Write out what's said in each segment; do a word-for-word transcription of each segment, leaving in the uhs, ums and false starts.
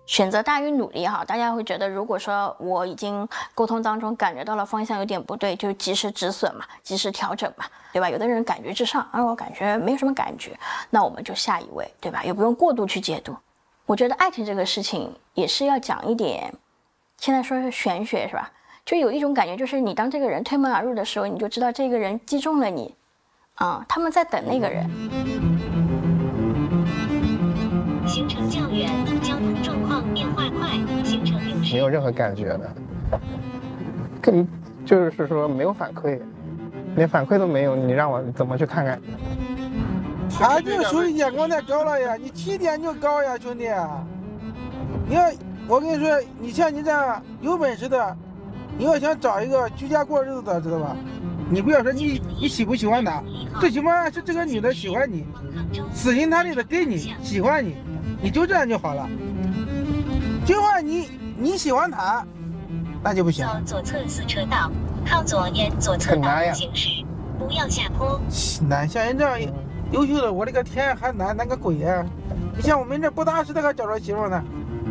选择大于努力哈，大家会觉得，如果说我已经沟通当中感觉到了方向有点不对，就及时止损嘛，及时调整嘛，对吧？有的人感觉至上，而我感觉没有什么感觉，那我们就下一位，对吧？也不用过度去解读。我觉得爱情这个事情也是要讲一点，现在说是玄学是吧？就有一种感觉，就是你当这个人推门而入的时候，你就知道这个人击中了你，啊、嗯，他们在等那个人。 行程较远，交通状况变化快，行程有时没有任何感觉的，更就是说没有反馈，连反馈都没有，你让我怎么去看感觉？ 他这个手里眼光太高了呀，你起点就高呀，兄弟。你要我跟你说，你像你这样有本事的，你要想找一个居家过日子的，知道吧？你不要说你你喜不喜欢他，最起码是这个女的喜欢你，死心塌地的给你喜欢你。你就这样就好了。就话你你喜欢他，那就不行。 左侧四车道，靠左沿左侧道路行驶，不要下坡。 难，像人这样优秀的，我的个天，还难难个鬼呀！你像我们这不大师，那个找着媳妇呢。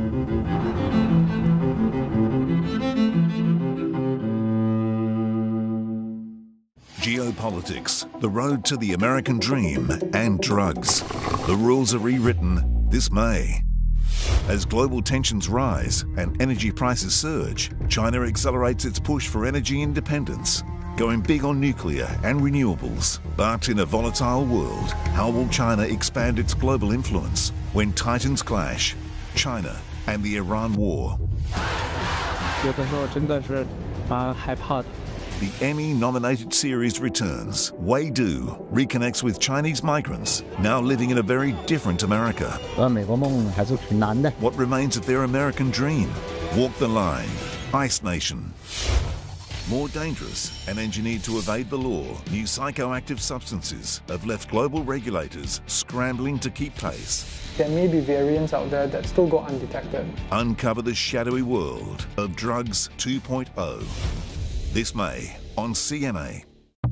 Geopolitics, the road to the American dream, and drugs. The rules are rewritten this May. As global tensions rise and energy prices surge, China accelerates its push for energy independence, going big on nuclear and renewables. But in a volatile world, how will China expand its global influence when titans clash? China and the Iran war. 有的时候真的是蛮害怕的。 The Emmy-nominated series returns. Wei Du reconnects with Chinese migrants now living in a very different America. 美国梦还是挺难的。 What remains of their American dream? Walk the line. Ice Nation. More dangerous and engineered to evade the law, new psychoactive substances have left global regulators scrambling to keep pace. There may be variants out there that still go undetected. Uncover the shadowy world of drugs two point oh. This May on C N A.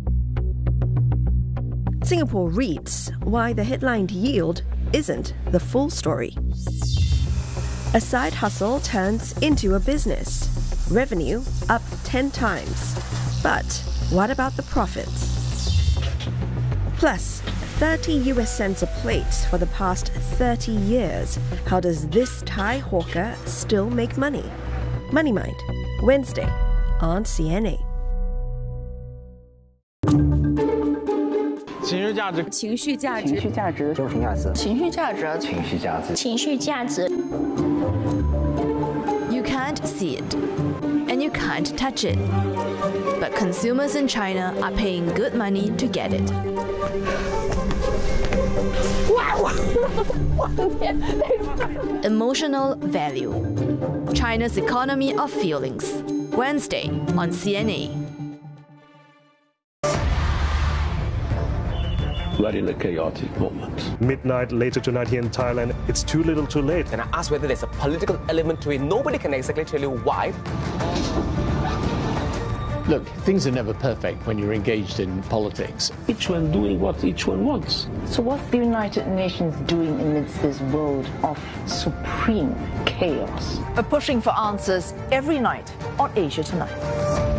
Singapore reads why the headline yield isn't the full story. A side hustle turns into a business. Revenue up ten times. But what about the profits? Plus, thirty U S cents a plate for the past thirty years. How does this Thai hawker still make money? Money Mind, Wednesday on C N A. 情绪价值， 情绪价值， 情绪价值，情绪价值， 情绪价值， 情绪价值， 情绪价值。 You can't see it, and you can't touch it. But consumers in China are paying good money to get it. Emotional value. China's economy of feelings. Wednesday on C N A. Right in a chaotic moment. Midnight later tonight here in Thailand, it's too little too late. And I asked whether there's a political element to it. Nobody can exactly tell you why. Look, things are never perfect when you're engaged in politics. Each one doing what each one wants. So what's the United Nations doing amidst this world of supreme chaos? We're pushing for answers every night on Asia Tonight.